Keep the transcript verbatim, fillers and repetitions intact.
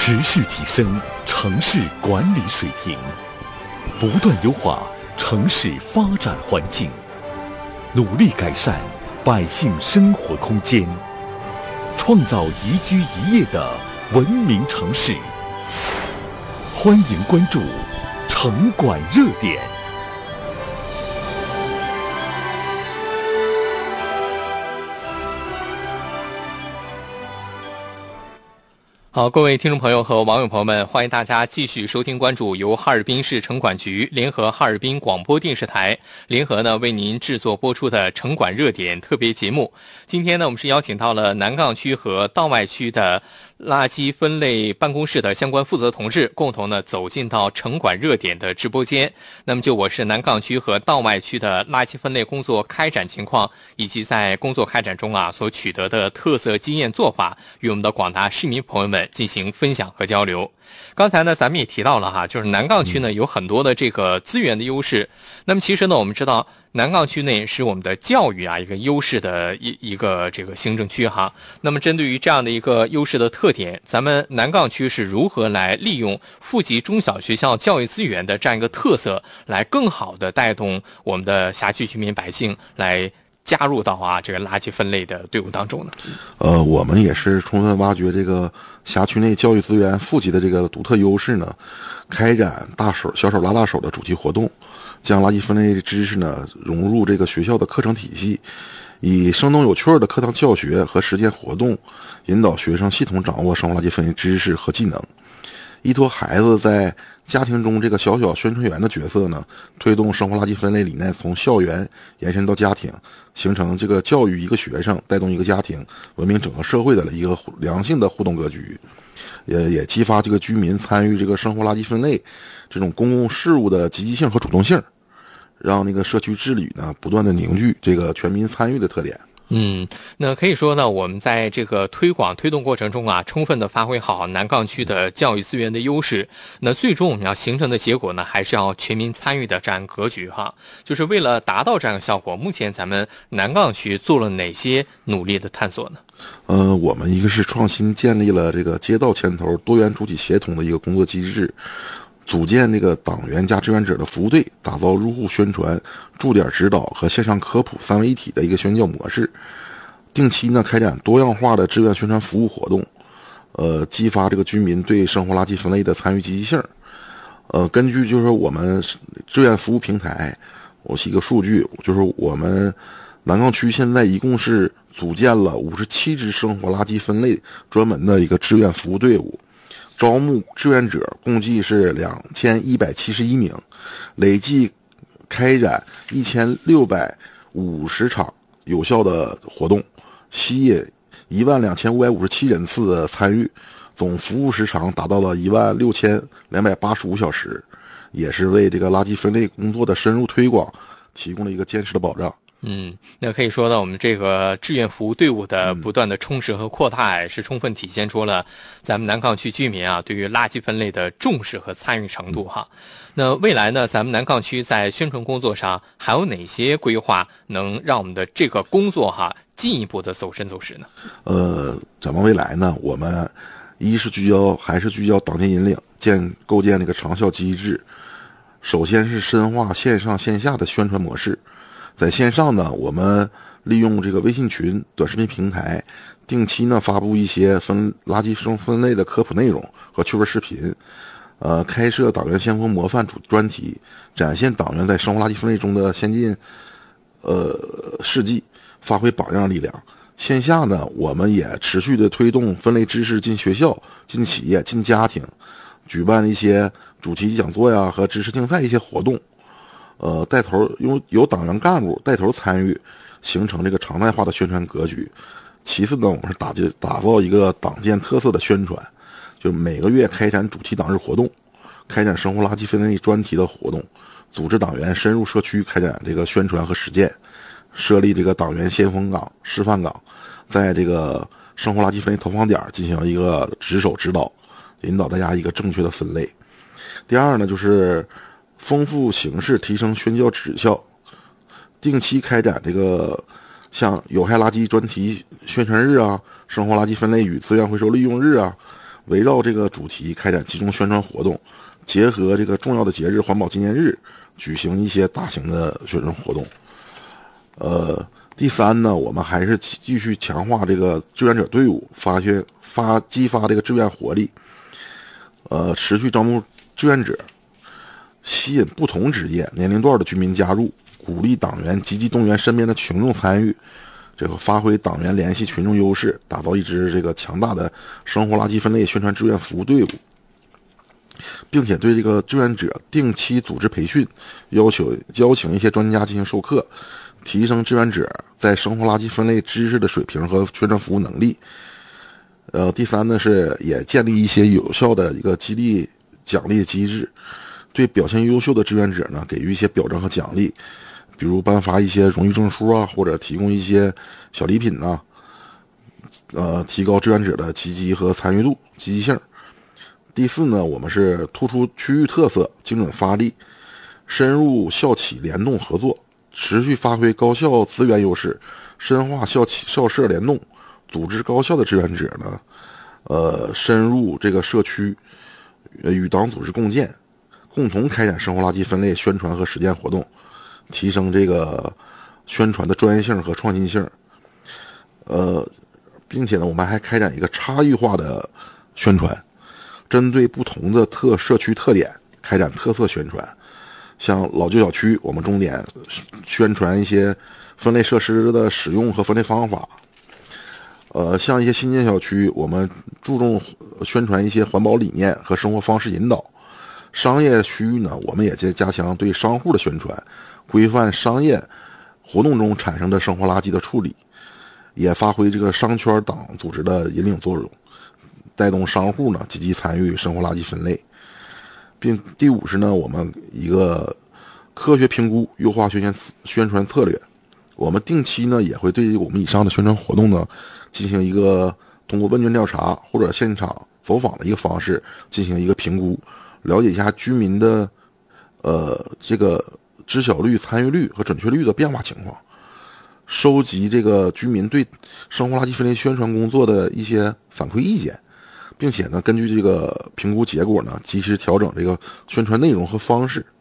持续提升城市管理水平，不断优化城市发展环境，努力改善百姓生活空间，创造宜居宜业的文明城市。欢迎关注城管热点。 好，各位听众朋友和网友朋友们，欢迎大家继续收听关注由哈尔滨市城管局联合哈尔滨广播电视台联合呢为您制作播出的城管热点特别节目。今天呢，我们是邀请到了南岗区和道外区的垃圾分类办公室的相关负责同志，共同呢走进到城管热点的直播间。那么就我市南岗区和道外区的垃圾分类工作开展情况，以及在工作开展中啊所取得的特色经验做法，与我们的广大市民朋友们进行分享和交流。刚才呢咱们也提到了哈，就是南岗区呢有很多的这个资源的优势。那么其实呢我们知道南岗区内是我们的教育啊一个优势的一一个这个行政区哈。那么针对于这样的一个优势的特点，咱们南岗区是如何来利用附级中小学校教育资源的这样一个特色，来更好的带动我们的辖区居民百姓来加入到啊这个垃圾分类的队伍当中呢？ 呃，我们也是充分挖掘这个辖区内教育资源附级的这个独特优势呢，开展大手小手拉大手的主题活动，将垃圾分类的知识呢融入这个学校的课程体系，以生动有趣的课堂教学和实践活动，引导学生系统掌握生活垃圾分类知识和技能，依托孩子在家庭中这个小小宣传员的角色呢，推动生活垃圾分类理念从校园延伸到家庭，形成这个教育一个学生带动一个家庭，文明整个社会的一个良性的互动格局，也也激发这个居民参与这个生活垃圾分类这种公共事务的积极性和主动性，让那个社区治理呢不断的凝聚这个全民参与的特点。 嗯，那可以说呢，我们在这个推广推动过程中啊，充分的发挥好南岗区的教育资源的优势。那最终我们要形成的结果呢，还是要全民参与的这样格局哈。就是为了达到这样的效果，目前咱们南岗区做了哪些努力的探索呢？ 呃，我们一个是创新建立了这个街道牵头多元主体协同的一个工作机制，组建这个党员加志愿者的服务队，打造入户宣传、驻点指导和线上科普三位一体的一个宣教模式。定期呢开展多样化的志愿宣传服务活动，呃，激发这个居民对生活垃圾分类的参与积极性。呃，根据就是我们志愿服务平台，我是一个数据，就是我们南岗区现在一共是组建了五十七支生活垃圾分类专门的一个志愿服务队伍。招募志愿者共计是两千一百七十一名，累计开展一千六百五十场有效的活动，吸引一万两千五百五十七人次的参与，总服务时长达到了一万六千两百八十五小时，也是为这个垃圾分类工作的深入推广提供了一个坚实的保障。 嗯，那可以说呢，我们这个志愿服务队伍的不断的充实和扩大，是充分体现出了咱们南岗区居民啊对于垃圾分类的重视和参与程度哈。那未来呢，咱们南岗区在宣传工作上还有哪些规划，能让我们的这个工作哈进一步的走深走实呢？ 呃，展望未来呢，我们一是聚焦，还是聚焦党建引领，建构建这个长效机制。首先是深化线上线下的宣传模式。在线上呢，我们利用这个微信群、短视频平台，定期呢发布一些分垃圾生分类的科普内容和趣味视频，呃，开设党员先锋模范主专题，展现党员在生活垃圾分类中的先进呃事迹，发挥榜样力量。线下呢，我们也持续的推动分类知识进学校、进企业、进家庭，举办一些主题讲座呀和知识竞赛一些活动。呃，带头用由党员干部带头参与，形成这个常态化的宣传格局。其次呢，我们是打击打造一个党建特色的宣传，就每个月开展主题党日活动，开展生活垃圾分类专题的活动，组织党员深入社区开展这个宣传和实践，设立这个党员先锋岗、示范岗，在这个生活垃圾分类投放点进行一个值守指导，引导大家一个正确的分类。第二呢，就是丰富形式提升宣教指效，定期开展这个像有害垃圾专题宣传日啊，生活垃圾分类与资源回收利用日啊， 围绕这个主题开展集中宣传活动，结合这个重要的节日、环保纪念日，举行一些大型的宣传活动。呃，第三呢，我们还是继续强化这个志愿者队伍，发掘发激发这个志愿活力，呃，持续招募志愿者，吸引不同职业、年龄段的居民加入，鼓励党员积极动员身边的群众参与，这个发挥党员联系群众优势，打造一支这个强大的生活垃圾分类宣传志愿服务队伍，并且对这个志愿者定期组织培训，要求邀请一些专家进行授课，提升志愿者在生活垃圾分类知识的水平和宣传服务能力。呃，第三呢是也建立一些有效的一个激励奖励机制，对表现优秀的志愿者呢给予一些表彰和奖励，比如颁发一些荣誉证书啊，或者提供一些小礼品呐、啊，呃，提高志愿者的积极和参与度、积极性。第四呢，我们是突出区域特色，精准发力，深入校企联动合作，持续发挥高校资源优势，深化校企校社联动，组织高校的志愿者呢，呃，深入这个社区，呃，与党组织共建，共同开展生活垃圾分类宣传和实践活动，提升这个宣传的专业性和创新性。呃，并且呢，我们还开展一个差异化的宣传，针对不同的特社区特点开展特色宣传。像老旧小区，我们重点宣传一些分类设施的使用和分类方法。呃，像一些新建小区，我们注重宣传一些环保理念和生活方式引导。商业区域呢，我们也在加强对商户的宣传，规范商业活动中产生的生活垃圾的处理，也发挥这个商圈党组织的引领作用，带动商户呢积极参与生活垃圾分类。并第五是呢，我们一个科学评估优化宣传宣传策略。我们定期呢也会对我们以上的宣传活动呢进行一个通过问卷调查或者现场走访的一个方式进行一个评估，了解一下居民的呃这个知晓率、参与率和准确率的变化情况，收集这个居民对生活垃圾分类宣传工作的一些反馈意见，并且呢根据这个评估结果呢及时调整这个宣传内容和方式。